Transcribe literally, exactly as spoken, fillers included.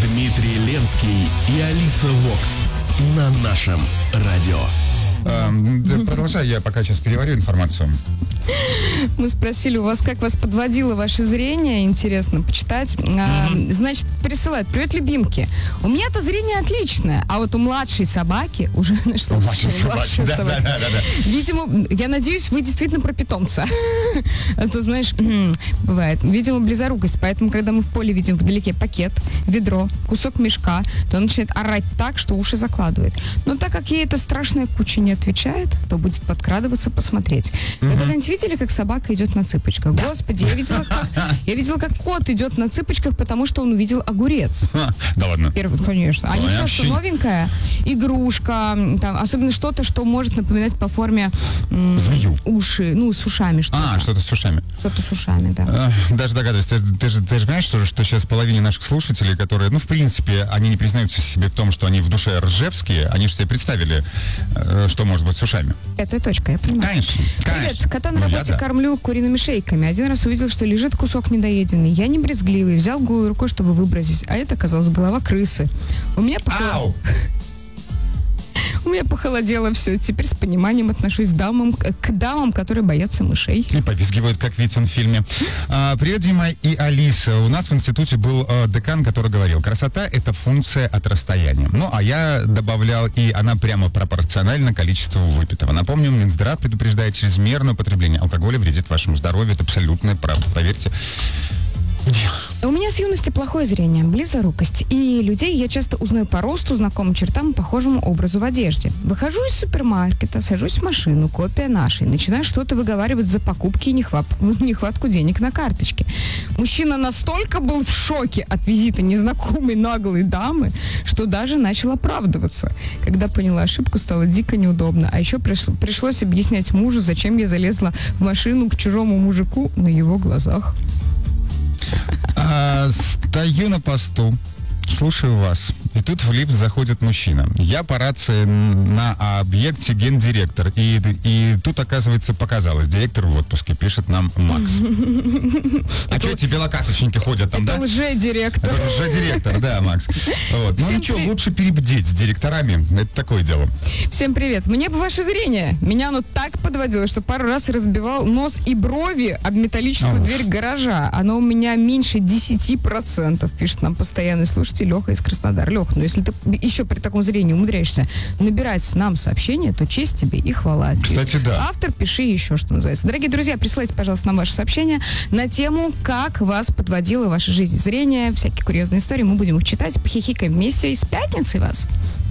Дмитрий Ленский и Алиса Вокс на нашем радио. Эм, продолжай, я пока сейчас переварю информацию. Мы спросили у вас, как вас подводило ваше зрение. Интересно почитать. А, mm-hmm. Значит, присылают. Привет, любимки. У меня-то зрение отличное, а вот у младшей собаки уже нашло. Младшей собаки, да, да, да, да. Видимо, я надеюсь, вы действительно про питомца. А то, знаешь, бывает. Видимо, близорукость. Поэтому, когда мы в поле видим вдалеке пакет, ведро, кусок мешка, то он начинает орать так, что уши закладывает. Но так как ей эта страшная куча не отвечает, то будет подкрадываться посмотреть. Вы когда-нибудь видели, как собака идет на цыпочках? Господи, я видела, как, я видела, как кот идет на цыпочках, потому что он увидел огурец. А, да ладно. Первый, конечно. А не все, вообще... что новенькое, игрушка, там, особенно что-то, что может напоминать по форме м- змею. Уши, ну, с ушами что-то. А, что-то с ушами. Что-то с ушами, да. А, даже догадываюсь. Ты, ты, же, ты же понимаешь, что, что сейчас половине наших слушателей, которые, ну, в принципе, они не признаются себе в том, что они в душе ржевские, они же себе представили, что может быть с ушами. Это точка, я понимаю. Конечно, конечно. Привет, кота на ну, работе да. кормлю куриными шейками. Один раз увидел, что лежит кусок недоеденный. Я не брезгливый, взял голой рукой, чтобы выбросить. А это оказалась голова крысы. У меня похолодело. У меня похолодело все. Теперь с пониманием отношусь к дамам, к дамам, которые боятся мышей. И повизгивают, как Витин в фильме. А, привет, Дима и Алиса. У нас в институте был а, декан, который говорил, красота – это функция от расстояния. Ну, а я добавлял, и она прямо пропорциональна количеству выпитого. Напомню, Минздрав предупреждает, чрезмерное употребление алкоголя вредит вашему здоровью. Это абсолютная правда, поверьте. У меня с юности плохое зрение, близорукость. И людей я часто узнаю по росту, знакомым чертам и похожему образу в одежде. Выхожу из супермаркета, сажусь в машину, копия нашей, начинаю что-то выговаривать за покупки и нехват... нехватку денег на карточке. Мужчина настолько был в шоке от визита незнакомой наглой дамы, что даже начал оправдываться. Когда поняла ошибку, стало дико неудобно. А еще пришло... пришлось объяснять мужу, зачем я залезла в машину к чужому мужику на его глазах. А, стою на посту, слушаю вас. И тут в лифт заходит мужчина. Я по рации на объекте гендиректор. И, и тут, оказывается, показалось. Директор в отпуске, пишет нам Макс. А что эти белокасочники ходят там, да? Это лже-директор. Это лже-директор, да, Макс. Ну ничего, лучше перебдеть с директорами. Это такое дело. Всем привет. Мне бы ваше зрение. Меня оно так подводило, что пару раз разбивал нос и брови об металлическую дверь гаража. Оно у меня меньше десять процентов, пишет нам постоянный слушатель Леха из Краснодара. Лех, но если ты еще при таком зрении умудряешься набирать нам сообщения, то честь тебе и хвала. Кстати, да. Автор, пиши еще, что называется. Дорогие друзья, присылайте, пожалуйста, нам ваши сообщения на тему, как вас подводила ваша жизнь зрение. Всякие курьезные истории. Мы будем их читать, похихикаем вместе. И с пятницей вас!